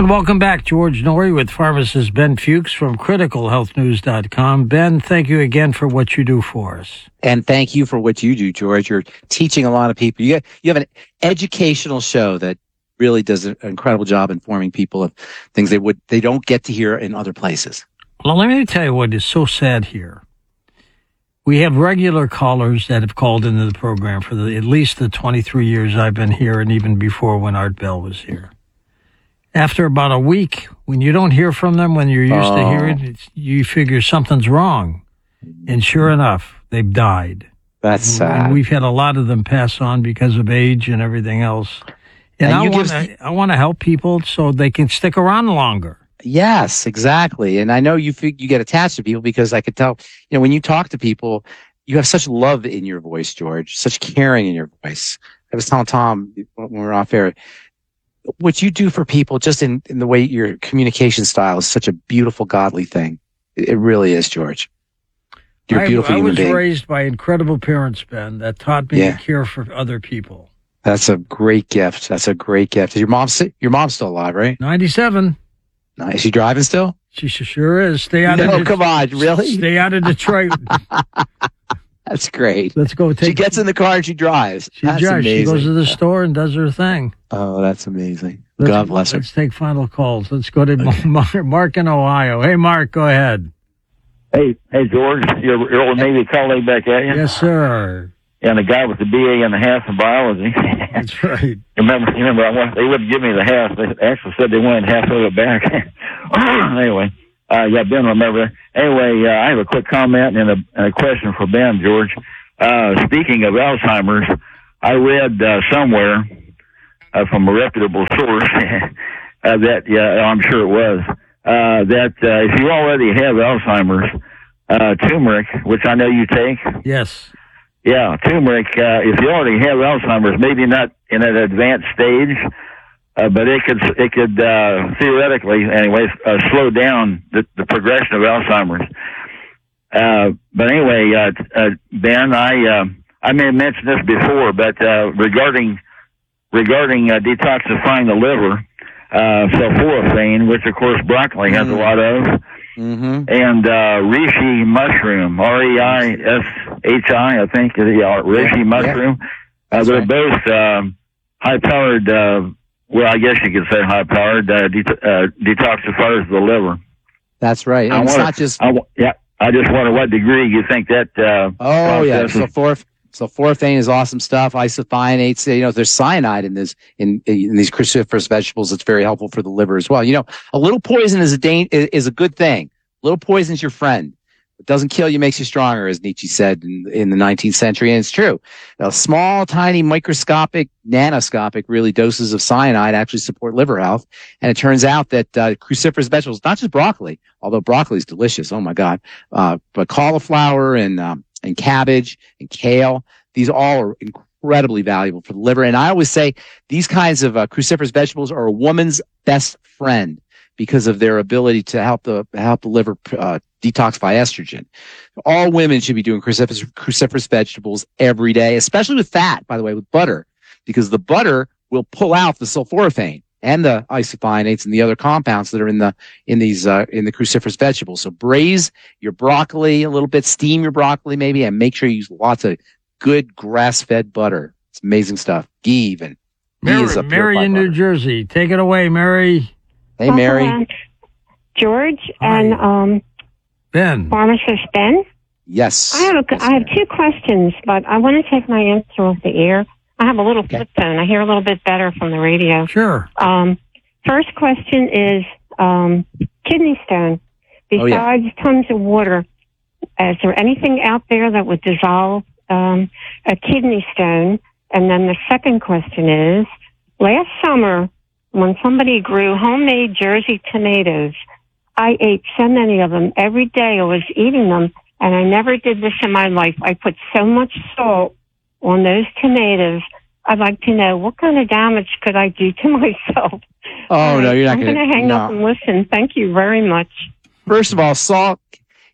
And welcome back. George Noory with pharmacist Ben Fuchs from criticalhealthnews.com. Ben, thank you again for what you do for us. And thank you for what you do, George. You're teaching a lot of people. You have an educational show that really does an incredible job informing people of things they don't get to hear in other places. Well, let me tell you what is so sad here. We have regular callers that have called into the program for at least the 23 years I've been here, and even before when Art Bell was here. After about a week, when you don't hear from them, when you're used to hearing, you figure something's wrong. And sure enough, they've died. That's sad. And we've had a lot of them pass on because of age and everything else. And I want to help people so they can stick around longer. Yes, exactly. And I know you get attached to people because I could tell, when you talk to people, you have such love in your voice, George, such caring in your voice. I was telling Tom when we were off air, what you do for people just in the way your communication style is such a beautiful, godly thing. It really is, George. You're a beautiful human being. I was raised by incredible parents, Ben, that taught me to care for other people. That's a great gift. That's a great gift. Is your mom's still alive, right? 97. Is she driving still? She sure is. Stay out of come on, really? Stay out of Detroit. That's great. Let's go. She gets in the car and she drives. That's amazing. She goes to the store and does her thing. Oh, that's amazing. God bless her. Let's take final calls. Let's go to Mark in Ohio. Hey, Mark, go ahead. Hey, George, your old Navy colleague back at you? Yes, sir. And the guy with the BA and a half in biology. That's right. Remember, they wouldn't give me the half. They actually said they wanted half of it back. Anyway, Ben, remember. Anyway, I have a quick comment and a question for Ben, George. Speaking of Alzheimer's, I read somewhere from a reputable source that, I'm sure it was, that if you already have Alzheimer's, turmeric, which I know you take. Yes. Yeah, turmeric, if you already have Alzheimer's, maybe not in an advanced stage, but it could theoretically, anyways, slow down the progression of Alzheimer's. But anyway, Ben, I may have mentioned this before, but regarding detoxifying the liver, sulforaphane, which of course broccoli has a lot of, and reishi mushroom, Reishi, I think, reishi mushroom. They're both high-powered. Well, I guess you could say high-powered detoxifiers of the liver. That's right. And it's not just. I just wonder what degree you think that. Sulforaphane is awesome stuff. Isothionates, there's cyanide in these cruciferous vegetables. It's very helpful for the liver as well. A little poison is a good thing. A little poison is your friend. It doesn't kill you, makes you stronger, as Nietzsche said in the 19th century, and it's true. Small, tiny, microscopic, nanoscopic, really, doses of cyanide actually support liver health. And it turns out that cruciferous vegetables, not just broccoli, although broccoli is delicious, oh my God, but cauliflower and cabbage and kale, these all are incredibly valuable for the liver. And I always say these kinds of cruciferous vegetables are a woman's best friend because of their ability to help the liver detoxify estrogen. All women should be doing cruciferous vegetables every day, especially with fat, by the way, with butter, because the butter will pull out the sulforaphane and the isothionates and the other compounds that are in the cruciferous vegetables. So braise your broccoli a little bit, steam your broccoli maybe, and make sure you use lots of good grass-fed butter. It's amazing stuff. Ghee even. Mary in New Jersey. Take it away, Mary. Hey, Mary. George. Hi. And Ben. Pharmacist Ben. Yes. I have two questions, but I want to take my answer off the air. I have a little flip phone. I hear a little bit better from the radio. Sure. First question is kidney stone. Besides tons of water, is there anything out there that would dissolve a kidney stone? And then the second question is, last summer, when somebody grew homemade Jersey tomatoes, I ate so many of them. Every day I was eating them, and I never did this in my life. I put so much salt on those tomatoes. I'd like to know what kind of damage could I do to myself. Oh, no, you're not going to. I'm going to hang up and listen. Thank you very much. First of all, salt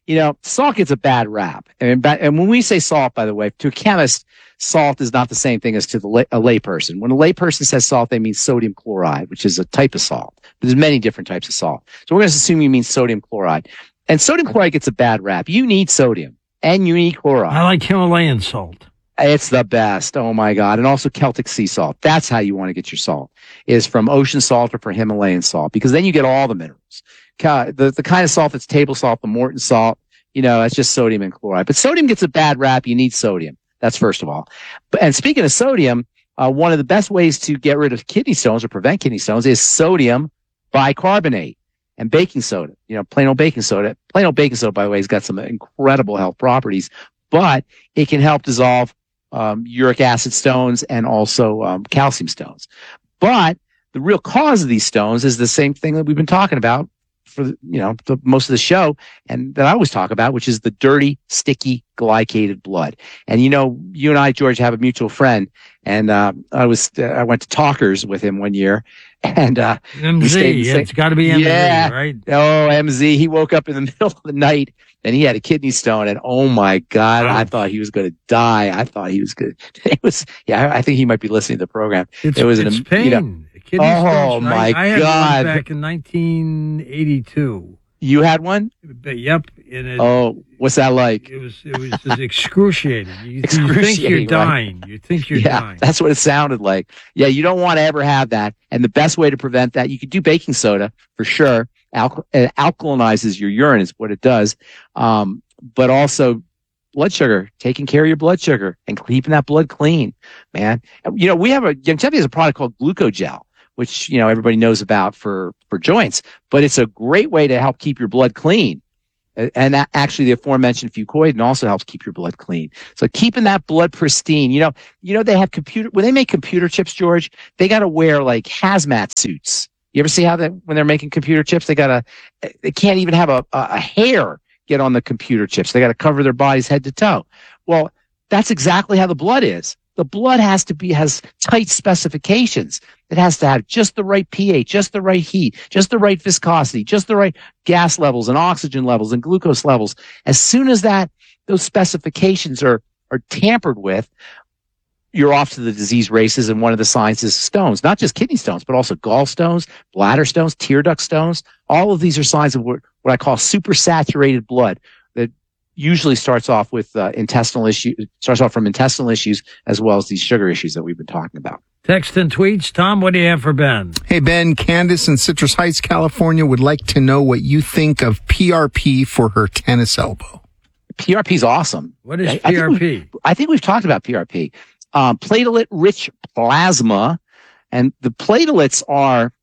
salt gets a bad rap. And when we say salt, by the way, to a chemist, salt is not the same thing as to a layperson. When a layperson says salt, they mean sodium chloride, which is a type of salt. There's many different types of salt. So we're going to assume you mean sodium chloride. And sodium chloride gets a bad rap. You need sodium and you need chloride. I like Himalayan salt. It's the best. Oh my God. And also Celtic sea salt. That's how you want to get your salt, is from ocean salt or from Himalayan salt, because then you get all the minerals. The kind of salt that's table salt, the Morton salt, it's just sodium and chloride. But sodium gets a bad rap. You need sodium. That's first of all. And speaking of sodium, one of the best ways to get rid of kidney stones or prevent kidney stones is sodium bicarbonate and baking soda. Plain old baking soda. Plain old baking soda, by the way, has got some incredible health properties, but it can help dissolve uric acid stones and also calcium stones. But the real cause of these stones is the same thing that we've been talking about for most of the show, and that I always talk about, which is the dirty, sticky, glycated blood. And you and I, George, have a mutual friend, and I went to Talkers with him one year, and MZ, it's got to be MZ, right? Oh, MZ. He woke up in the middle of the night and he had a kidney stone, and oh my God, I thought he was going to die. I thought he was good. I think he might be listening to the program. It's pain. Oh my God! I had God! one back in 1982. You had one? Yep. What's that like? It was just excruciating. You think you're dying. Right? You think you're dying. That's what it sounded like. Yeah, you don't want to ever have that. And the best way to prevent that, you could do baking soda for sure. It alkalinizes your urine is what it does. But also blood sugar, taking care of your blood sugar and keeping that blood clean, man. We have Youngevity has a product called Glucogel, which, everybody knows about for joints, but it's a great way to help keep your blood clean. And that actually the aforementioned fucoid also helps keep your blood clean. So keeping that blood pristine, they have when they make computer chips, George, they got to wear like hazmat suits. You ever see how when they're making computer chips, they can't even have a hair get on the computer chips. They got to cover their bodies head to toe. Well, that's exactly how the blood is. The blood has tight specifications. It has to have just the right pH, just the right heat, just the right viscosity, just the right gas levels and oxygen levels and glucose levels. As soon as those specifications are tampered with, you're off to the disease races. And one of the signs is stones, not just kidney stones, but also gallstones, bladder stones, tear duct stones. All of these are signs of what I call supersaturated blood that usually starts off with intestinal issues, starts off from intestinal issues as well as these sugar issues that we've been talking about. Text and tweets. Tom, what do you have for Ben? Hey, Ben, Candace in Citrus Heights, California would like to know what you think of PRP for her tennis elbow. PRP is awesome. What is PRP? I think we've talked about PRP. Platelet-rich plasma, and the platelets are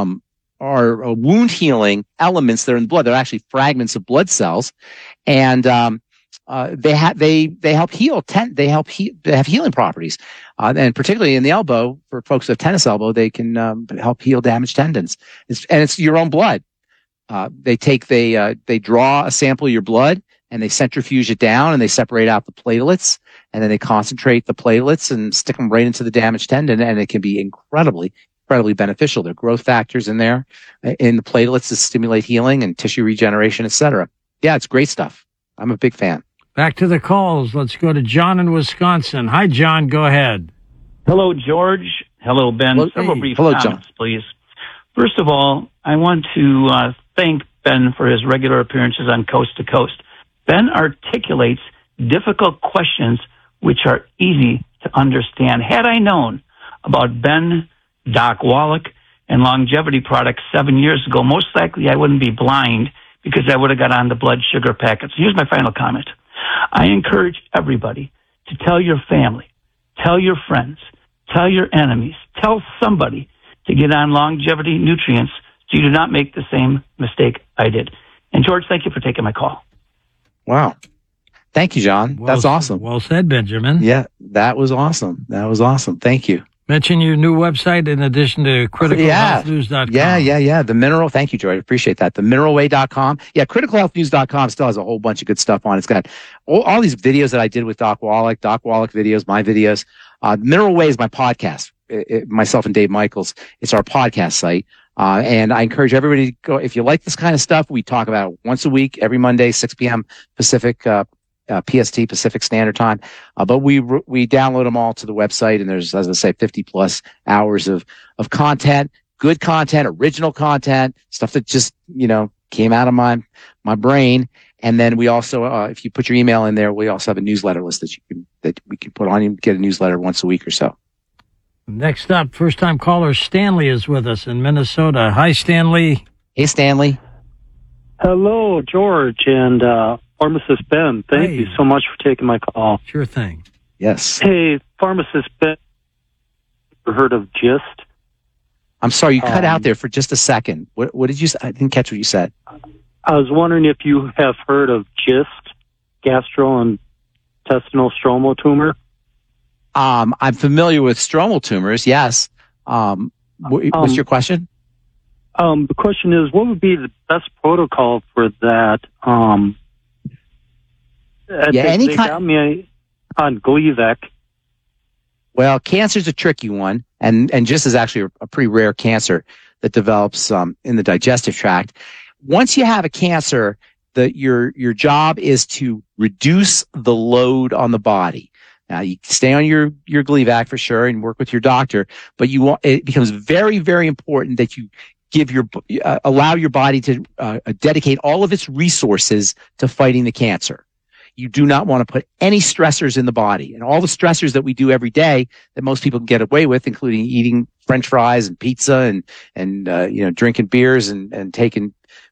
wound healing elements that are in the blood. They're actually fragments of blood cells, and they help heal. They have healing properties, and particularly in the elbow for folks who have tennis elbow, they can help heal damaged tendons. It's your own blood. They draw a sample of your blood and they centrifuge it down and they separate out the platelets, and then they concentrate the platelets and stick them right into the damaged tendon, and it can be incredibly beneficial. There are growth factors in there in the platelets to stimulate healing and tissue regeneration, etc. Yeah, it's great stuff. I'm a big fan. Back to the calls. Let's go to John in Wisconsin. Hi, John. Go ahead. Hello, George. Hello, Ben. Several brief comments, John. Please. First of all, I want to thank Ben for his regular appearances on Coast to Coast. Ben articulates difficult questions which are easy to understand. Had I known about Ben, Doc Wallach, and longevity products 7 years ago, most likely I wouldn't be blind because I would have got on the blood sugar packets. Here's my final comment. I encourage everybody to tell your family, tell your friends, tell your enemies, tell somebody to get on longevity nutrients so you do not make the same mistake I did. And George, thank you for taking my call. Wow. Thank you, John. That's awesome. Well said, Benjamin. Yeah, that was awesome. Thank you. Mention your new website in addition to criticalhealthnews.com. Yeah. The mineral. Thank you, George. I appreciate that. TheMineralWay.com. Yeah, criticalhealthnews.com still has a whole bunch of good stuff on it. It's got all these videos that I did with Doc Wallach videos, my videos. Mineral Way is my podcast. myself and Dave Michaels. It's our podcast site. And I encourage everybody to go. If you like this kind of stuff, we talk about it once a week, every Monday, 6 p.m. Pacific, PST, Pacific Standard Time. But we download them all to the website, and there's, as I say, 50 plus hours of content, good content, original content, stuff that just, came out of my brain. And then we also, if you put your email in there, we also have a newsletter list that we can put on. You get a newsletter once a week or so. Next up, first-time caller Stanley is with us in Minnesota. Hi, Stanley. Hey, Stanley. Hello, George and Pharmacist Ben. Thank you so much for taking my call. Sure thing. Yes. Hey, Pharmacist Ben, ever heard of GIST? I'm sorry, you cut out there for just a second. What did you say? I didn't catch what you said. I was wondering if you have heard of GIST, gastrointestinal stromal tumor. I'm familiar with stromal tumors, yes. What's your question? The question is, what would be the best protocol for that? They got me on Gleevec. Well, cancer's a tricky one, and GIST is actually a pretty rare cancer that develops in the digestive tract. Once you have a cancer, your job is to reduce the load on the body. Now, you stay on your Gleevec for sure and work with your doctor, but it becomes very, very important that you allow your body to dedicate all of its resources to fighting the cancer. You do not want to put any stressors in the body, and all the stressors that we do every day that most people can get away with, including eating French fries and pizza and drinking beers and taking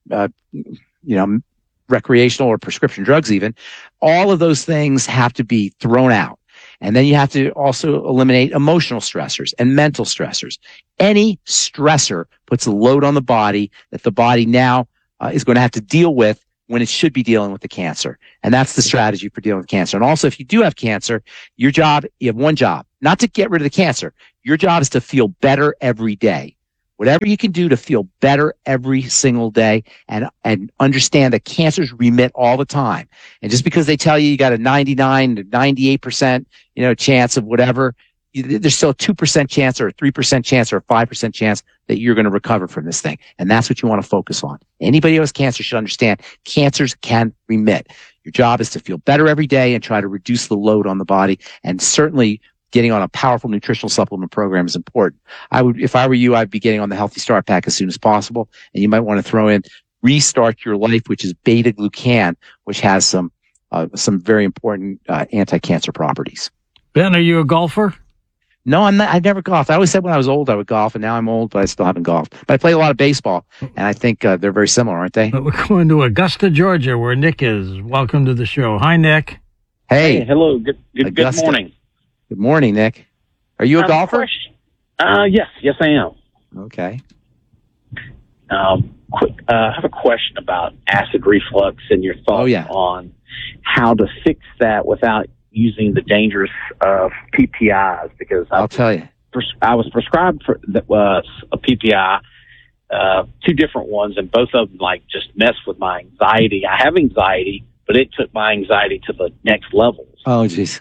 recreational or prescription drugs even. All of those things have to be thrown out. And then you have to also eliminate emotional stressors and mental stressors. Any stressor puts a load on the body that the body now is going to have to deal with when it should be dealing with the cancer. And that's the strategy for dealing with cancer. And also, if you do have cancer, you have one job, not to get rid of the cancer. Your job is to feel better every day. Whatever you can do to feel better every single day and understand that cancers remit all the time. And just because they tell you got a 99 to 98%, chance of whatever, there's still a 2% chance or a 3% chance or a 5% chance that you're going to recover from this thing. And that's what you want to focus on. Anybody who has cancer should understand cancers can remit. Your job is to feel better every day and try to reduce the load on the body. And certainly getting on a powerful nutritional supplement program is important. If I were you, I'd be getting on the Healthy Start Pack as soon as possible. And you might want to throw in Restart Your Life, which is beta-glucan, which has some very important anti-cancer properties. Ben, are you a golfer? No, I'm not. I've never golfed. I always said when I was old I would golf, and now I'm old, but I still haven't golfed. But I play a lot of baseball, and I think they're very similar, aren't they? But we're going to Augusta, Georgia, where Nick is. Welcome to the show. Hi, Nick. Hey. Hello. Good morning. Good morning, Nick. Are you a golfer? Yes, I am. Okay. I have a question about acid reflux and your thoughts on how to fix that without using the dangerous PPIs, because I'll tell you, I was prescribed for a PPI, two different ones, and both of them just messed with my anxiety. I have anxiety, but it took my anxiety to the next level. Oh, jeez.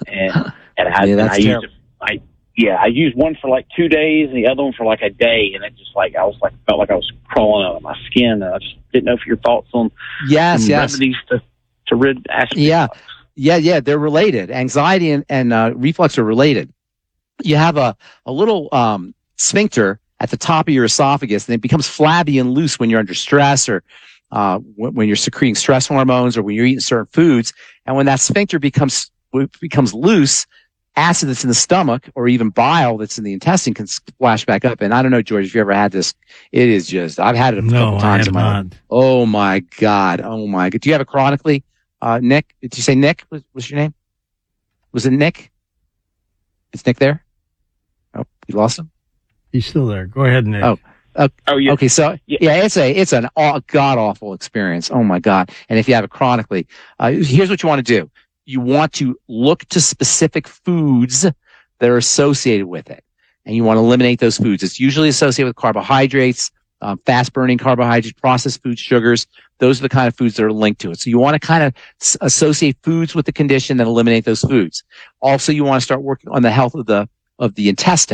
I used one for 2 days and the other one for a day, and it just felt like I was crawling out of my skin. And I just didn't know if your thoughts on remedies to rid acid reflux. Yeah, they're related. Anxiety and reflux are related. You have a little sphincter at the top of your esophagus, and it becomes flabby and loose when you're under stress or when you're secreting stress hormones or when you're eating certain foods. And when that sphincter becomes loose, acid that's in the stomach or even bile that's in the intestine can splash back up. And I don't know, George, if you ever had this. It is just, I've had it a couple times in my life. Oh my God. Do you have it chronically? Nick, did you say Nick? What's your name? Was it Nick? Is Nick there? Oh, you lost him? He's still there. Go ahead, Nick. Yeah. Okay. So it's an god awful experience. Oh my God. And if you have it chronically, here's what you want to do. You want to look to specific foods that are associated with it. And you want to eliminate those foods. It's usually associated with carbohydrates, fast burning carbohydrates, processed foods, sugars. Those are the kind of foods that are linked to it. So you want to kind of associate foods with the condition and eliminate those foods. Also, you want to start working on the health of the intestine,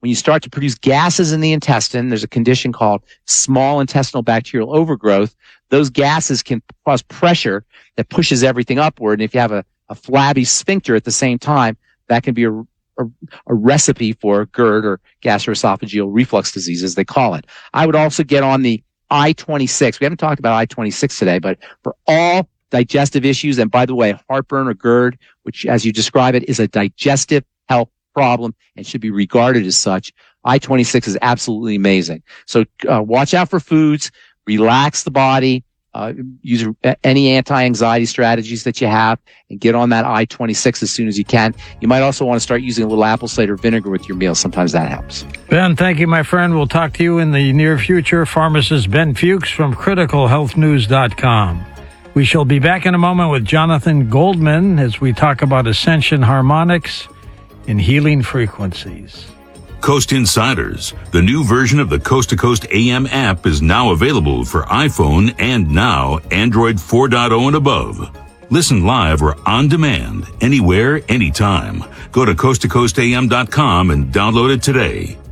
when you start to produce gases in the intestine, there's a condition called small intestinal bacterial overgrowth. Those gases can cause pressure that pushes everything upward. And if you have a flabby sphincter at the same time, that can be a recipe for GERD or gastroesophageal reflux disease, as they call it. I would also get on the I-26. We haven't talked about I-26 today, but for all digestive issues, and by the way, heartburn or GERD, which as you describe it is a digestive health problem and should be regarded as such, I-26 is absolutely amazing. So watch out for foods, relax the body, use any anti-anxiety strategies that you have, and get on that I-26 as soon as you can. You might also want to start using a little apple cider vinegar with your meals. Sometimes that helps. Ben, thank you, my friend. We'll talk to you in the near future. Pharmacist Ben Fuchs from criticalhealthnews.com. We shall be back in a moment with Jonathan Goldman as we talk about Ascension Harmonics and healing frequencies. Coast Insiders, the new version of the Coast to Coast AM app, is now available for iPhone and now Android 4.0 and above. Listen live or on demand, anywhere, anytime. Go to coasttocoastam.com and download it today.